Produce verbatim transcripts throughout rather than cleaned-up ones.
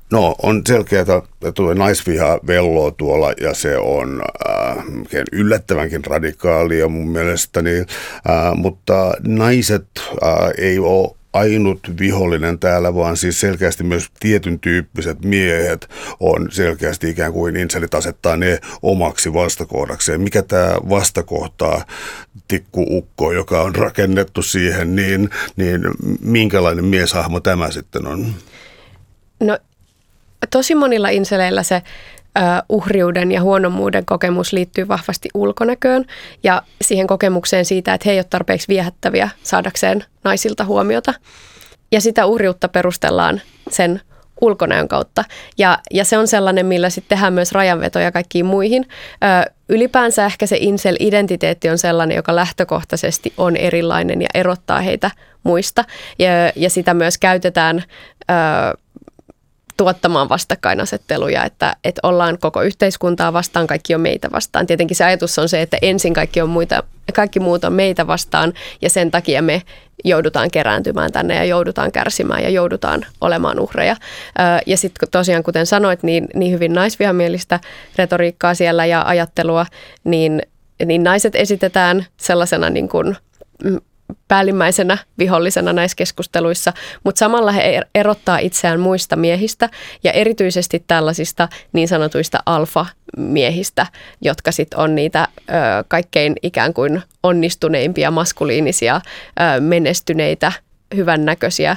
No on selkeää, että tuo naisviha velloo tuolla ja se on äh, yllättävänkin radikaalia mun mielestäni, äh, mutta naiset äh, ei ole ainut vihollinen täällä, vaan siis selkeästi myös tietyn tyyppiset miehet on selkeästi ikään kuin inselit asettaa ne omaksi vastakohdakseen. Mikä tämä vastakohtaa tikkuukko, joka on rakennettu siihen, niin, niin minkälainen mieshahmo tämä sitten on? No tosi monilla inseleillä se uhriuden ja huonommuuden kokemus liittyy vahvasti ulkonäköön ja siihen kokemukseen siitä, että he eivät ole tarpeeksi viehättäviä saadakseen naisilta huomiota. Ja sitä uhriutta perustellaan sen ulkonäön kautta. Ja, ja se on sellainen, millä sitten tehdään myös rajanvetoja kaikkiin muihin. Ö, ylipäänsä ehkä se incel-identiteetti on sellainen, joka lähtökohtaisesti on erilainen ja erottaa heitä muista. Ja, ja sitä myös käytetään Ö, tuottamaan vastakkainasetteluja, että, että ollaan koko yhteiskuntaa vastaan, kaikki on meitä vastaan. Tietenkin se ajatus on se, että ensin kaikki, on muita, kaikki muut on meitä vastaan ja sen takia me joudutaan kerääntymään tänne ja joudutaan kärsimään ja joudutaan olemaan uhreja. Ja sitten tosiaan, kuten sanoit, niin, niin hyvin naisvihamielistä retoriikkaa siellä ja ajattelua, niin, niin naiset esitetään sellaisena niin kuin päällimmäisenä vihollisena näissä keskusteluissa, mutta samalla he erottaa itseään muista miehistä ja erityisesti tällaisista niin sanotuista alfa-miehistä, jotka sitten on niitä ö, kaikkein ikään kuin onnistuneimpia, maskuliinisia, ö, menestyneitä, hyvännäköisiä,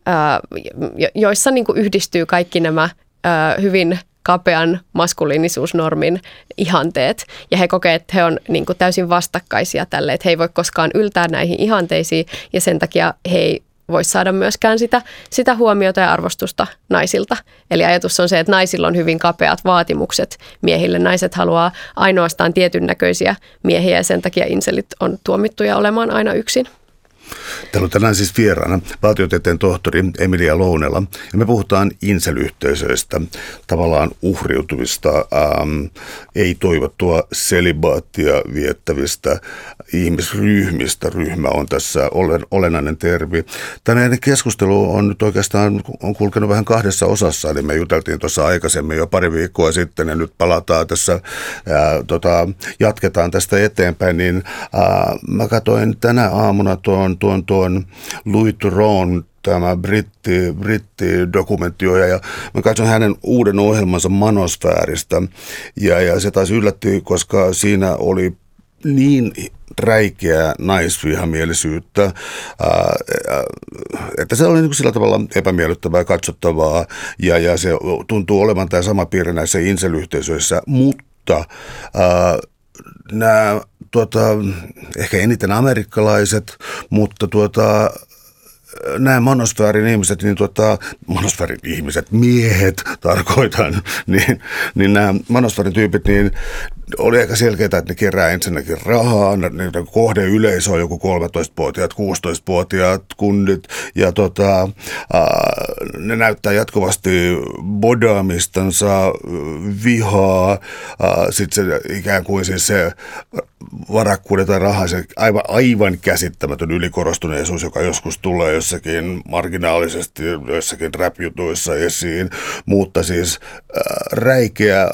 ö, joissa niinku yhdistyy kaikki nämä ö, hyvin kapean maskuliinisuusnormin ihanteet. Ja he kokee, että he on niin kuin täysin vastakkaisia tälle, että he ei voi koskaan yltää näihin ihanteisiin ja sen takia he ei voi saada myöskään sitä, sitä huomiota ja arvostusta naisilta. Eli ajatus on se, että naisilla on hyvin kapeat vaatimukset miehille. Naiset haluaa ainoastaan tietyn näköisiä miehiä ja sen takia inselit on tuomittuja olemaan aina yksin. Täällä on tänään siis vieraana valtiotieteen tohtori Emilia Lounela ja me puhutaan insel-yhteisöistä, tavallaan uhriutuvista, ähm, ei-toivottua selibaattia viettävistä ihmisryhmistä. Ryhmä on tässä olen, olennainen termi. Tänään keskustelu on nyt oikeastaan on kulkenut vähän kahdessa osassa, eli me juteltiin tuossa aikaisemmin jo pari viikkoa sitten ja nyt palataan tässä, ää, tota, jatketaan tästä eteenpäin, niin ää, mä katsoin tänä aamuna tuon tuon, tuon Louis Theron, tämä britti, britti-dokumenttioja, ja mä katson hänen uuden ohjelmansa Manosfääristä, ja, ja se taas yllätti, koska siinä oli niin räikeää naisvihamielisyyttä, ää, että se oli niin sillä tavalla epämiellyttävää katsottavaa, ja, ja se tuntuu olevan tämä sama piirre näissä insel-yhteisöissä, mutta ää, nämä tuota, ehkä eniten amerikkalaiset, mutta tuota, nämä monosfäärin ihmiset, niin tuota, monosfäärin ihmiset, miehet tarkoitan, niin, niin nämä monosfäärin tyypit, niin oli aika selkeää, että ne kerää ensinnäkin rahaa, niiden kohdeyleisö on joku kolmetoistavuotiaat, kuusitoistavuotiaat kundit, ja tota, ää, ne näyttää jatkuvasti bodaamistansa, vihaa, sitten se ikään kuin siis se varakkuuden tai rahan, se aivan, aivan käsittämätön ylikorostuneisuus, joka joskus tulee jossakin marginaalisesti, jossakin rap-jutuissa esiin, mutta siis ää, räikeä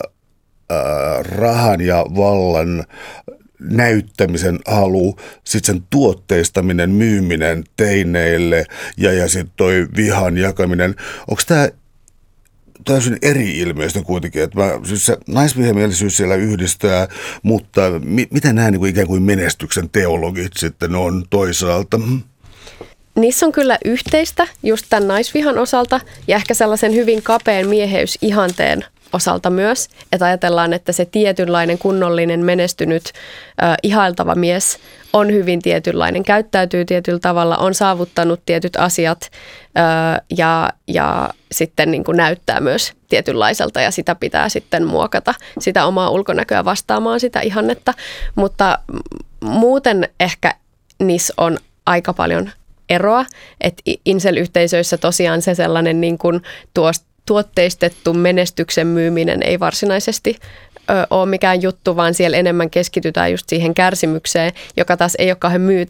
rahan ja vallan näyttämisen halu, sitten sen tuotteistaminen, myyminen teineille ja, ja sitten toi vihan jakaminen. Onko tämä täysin eri ilmiöistä kuitenkin, että mä, siis se naisvihamielisyys siellä yhdistää, mutta mi, mitä nämä niin kuin ikään kuin menestyksen teologit sitten on toisaalta? Niissä on kyllä yhteistä just tämän naisvihan osalta ja ehkä sellaisen hyvin kapean mieheysihanteen osalta myös, että ajatellaan, että se tietynlainen kunnollinen menestynyt äh, ihailtava mies on hyvin tietynlainen, käyttäytyy tietyllä tavalla, on saavuttanut tietyt asiat äh, ja, ja sitten niin kuin näyttää myös tietynlaiselta ja sitä pitää sitten muokata, sitä omaa ulkonäköä vastaamaan sitä ihannetta, mutta muuten ehkä niissä on aika paljon eroa, että incel-yhteisöissä tosiaan se sellainen niin kuin tuosta tuotteistettu menestyksen myyminen ei varsinaisesti ö, ole mikään juttu, vaan siellä enemmän keskitytään just siihen kärsimykseen, joka taas ei ole kauhean myytävä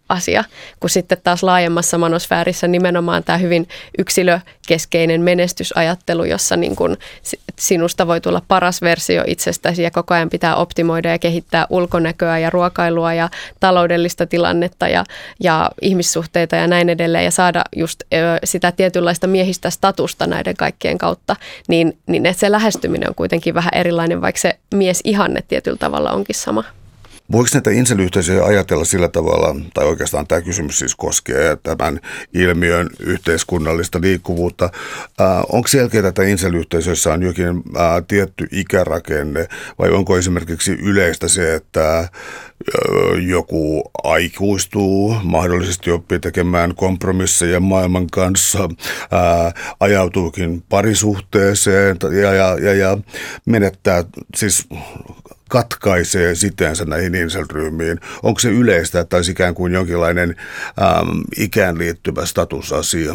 asia, kun sitten taas laajemmassa manosfäärissä nimenomaan tämä hyvin yksilökeskeinen menestysajattelu, jossa niin kuin sinusta voi tulla paras versio itsestäsi ja koko ajan pitää optimoida ja kehittää ulkonäköä ja ruokailua ja taloudellista tilannetta ja, ja ihmissuhteita ja näin edelleen ja saada just ö, sitä tietynlaista miehistä statusta näiden kaikkien kautta, niin, niin että se lähestyminen on kuitenkin vähän erilainen, vaikka se miesihanne tietyllä tavalla onkin sama. Voiko näitä insel-yhteisöjä ajatella sillä tavalla, tai oikeastaan tämä kysymys siis koskee tämän ilmiön yhteiskunnallista liikkuvuutta. Äh, onko selkeää, että insel-yhteisöissä on jokin äh, tietty ikärakenne, vai onko esimerkiksi yleistä se, että äh, joku aikuistuu, mahdollisesti oppii tekemään kompromisseja maailman kanssa, äh, ajautuukin parisuhteeseen ja, ja, ja, ja menettää siis katkaisee siteensä näihin insel-ryhmiin. Onko se yleistä, että olisi ikään kuin jonkinlainen äm, ikään liittyvä statusasia?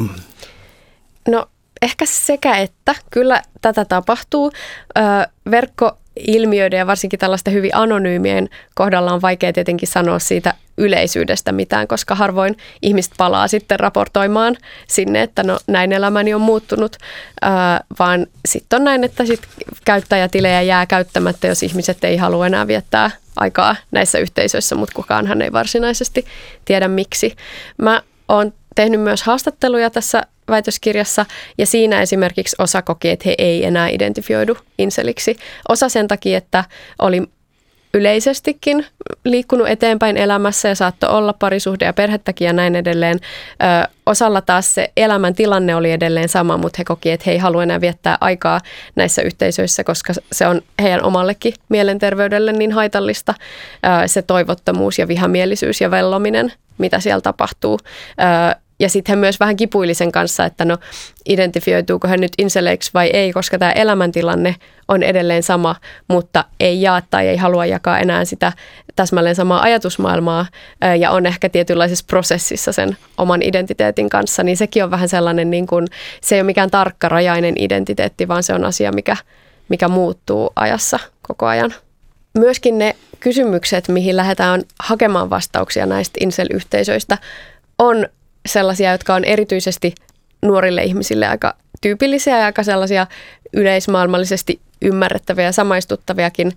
No ehkä sekä että. Kyllä tätä tapahtuu. Ö, verkkoilmiöiden ja varsinkin tällaisten hyvin anonyymien kohdalla on vaikea tietenkin sanoa siitä yleisyydestä mitään, koska harvoin ihmiset palaa sitten raportoimaan sinne, että no näin elämäni on muuttunut, ää, vaan sitten on näin, että sit käyttäjätilejä jää käyttämättä, jos ihmiset ei halua enää viettää aikaa näissä yhteisöissä, mutta kukaanhan ei varsinaisesti tiedä miksi. Mä oon tehnyt myös haastatteluja tässä väitöskirjassa ja siinä esimerkiksi osa koki, että he ei enää identifioidu inseliksi. Osa sen takia, että oli yleisestikin liikkunut eteenpäin elämässä ja saattoi olla parisuhde ja perhettäkin ja näin edelleen. Ö, osalla taas se elämäntilanne oli edelleen sama, mutta he koki, että he ei halua enää viettää aikaa näissä yhteisöissä, koska se on heidän omallekin mielenterveydelle niin haitallista. Ö, se toivottomuus ja vihamielisyys ja vellominen, mitä siellä tapahtuu. Ö, Ja sitten hän myös vähän kipuili sen kanssa, että no identifioituuko hän nyt inseleiksi vai ei, koska tämä elämäntilanne on edelleen sama, mutta ei jaa tai ei halua jakaa enää sitä täsmälleen samaa ajatusmaailmaa ja on ehkä tietynlaisessa prosessissa sen oman identiteetin kanssa, niin sekin on vähän sellainen, niin kuin, se ei ole mikään tarkkarajainen identiteetti, vaan se on asia, mikä, mikä muuttuu ajassa koko ajan. Myöskin ne kysymykset, mihin lähdetään hakemaan vastauksia näistä insel-yhteisöistä, on sellaisia, jotka on erityisesti nuorille ihmisille aika tyypillisiä ja aika sellaisia yleismaailmallisesti ymmärrettäviä ja samaistuttaviakin,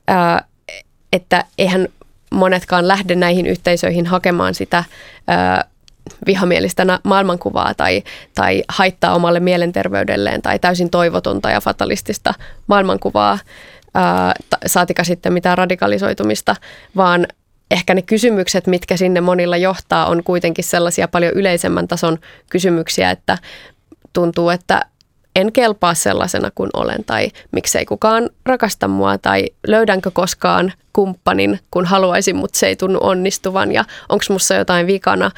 että eihän monetkaan lähde näihin yhteisöihin hakemaan sitä vihamielistä maailmankuvaa tai, tai haittaa omalle mielenterveydelleen tai täysin toivotonta ja fatalistista maailmankuvaa, saatika sitten mitään radikalisoitumista, vaan ehkä ne kysymykset, mitkä sinne monilla johtaa, on kuitenkin sellaisia paljon yleisemmän tason kysymyksiä, että tuntuu, että en kelpaa sellaisena kuin olen tai miksei kukaan rakasta mua tai löydänkö koskaan kumppanin, kun haluaisin, mutta se ei tunnu onnistuvan ja onko musta jotain vikana.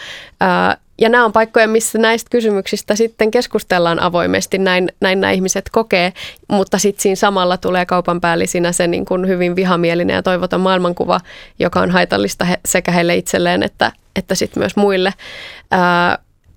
Ja nämä on paikkoja, missä näistä kysymyksistä sitten keskustellaan avoimesti, näin, näin nämä ihmiset kokee, mutta sitten siinä samalla tulee kaupan päällisinä se niin kuin hyvin vihamielinen ja toivoton maailmankuva, joka on haitallista he, sekä heille itselleen että, että sitten myös muille. Ää,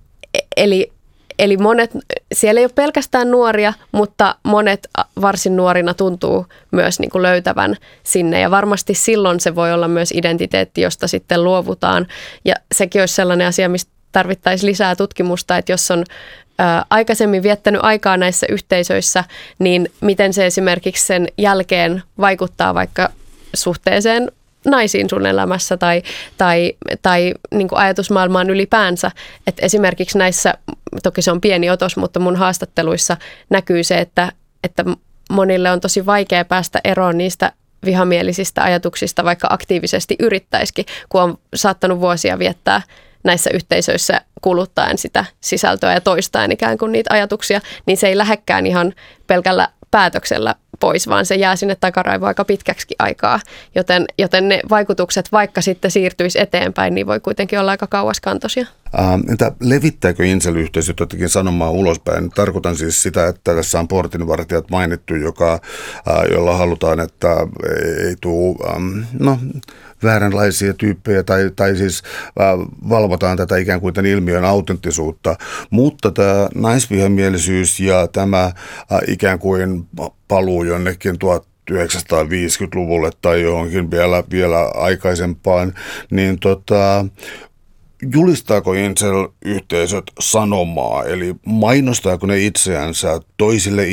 eli, eli monet, siellä ei ole pelkästään nuoria, mutta monet varsin nuorina tuntuu myös niin kuin löytävän sinne ja varmasti silloin se voi olla myös identiteetti, josta sitten luovutaan ja sekin olisi sellainen asia, mistä tarvittaisiin lisää tutkimusta, että jos on ä, aikaisemmin viettänyt aikaa näissä yhteisöissä, niin miten se esimerkiksi sen jälkeen vaikuttaa vaikka suhteeseen naisiin sun elämässä tai, tai, tai niin kuin ajatusmaailmaan ylipäänsä. Et esimerkiksi näissä, toki se on pieni otos, mutta mun haastatteluissa näkyy se, että, että monille on tosi vaikea päästä eroon niistä vihamielisistä ajatuksista, vaikka aktiivisesti yrittäisikin, kun on saattanut vuosia viettää näissä yhteisöissä kuluttaen sitä sisältöä ja toistaen ikään kuin niitä ajatuksia, niin se ei lähdekään ihan pelkällä päätöksellä pois, vaan se jää sinne takaraivoon aika pitkäksi aikaa. Joten, joten ne vaikutukset, vaikka sitten siirtyisi eteenpäin, niin voi kuitenkin olla aika kauaskantoisia. Äh, entä levittääkö insel-yhteisöt jotenkin sanomaan ulospäin? Tarkoitan siis sitä, että tässä on portinvartijat mainittu, joka, äh, jolla halutaan, että ei tule ähm, no, vääränlaisia tyyppejä tai, tai siis äh, valvotaan tätä ikään kuin tämän ilmiön autenttisuutta. Mutta tämä naisvihamielisyys ja tämä äh, ikään kuin paluu jonnekin tuhatyhdeksänsataaviisikymmentäluvulle tai johonkin vielä, vielä aikaisempaan, niin tota, julistaako incel-yhteisöt sanomaa, eli mainostaako ne itseänsä toisille